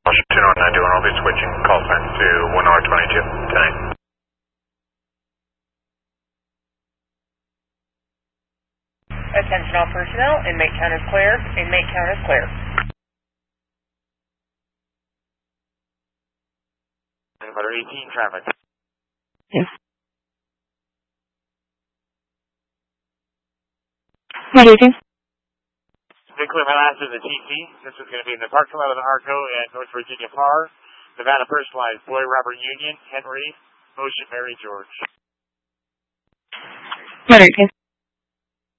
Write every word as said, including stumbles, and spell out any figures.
two oh nine two one, I'll be switching call sign to one hour twenty-two tonight. Attention all personnel, inmate count is clear, inmate count is clear. Number eighteen traffic. Yes. What eighteen? Big clear my last is the T C. This is going to be in the parking lot of the ARCO at North Virginia Par. Nevada personalized. Boy Robert Union, Henry, Motion Mary George. What eighteen?